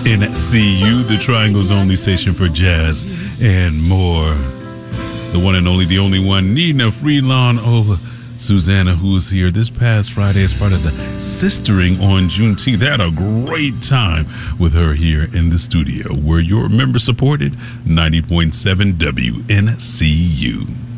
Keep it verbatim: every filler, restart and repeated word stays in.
N C U, the Triangle's only station for jazz and more. The one and only, the only one, Nina Freelon. Oh, Susanna, who was here this past Friday as part of the Sistering on Juneteenth. They had a great time with her here in the studio. We're your member supported ninety point seven W N C U.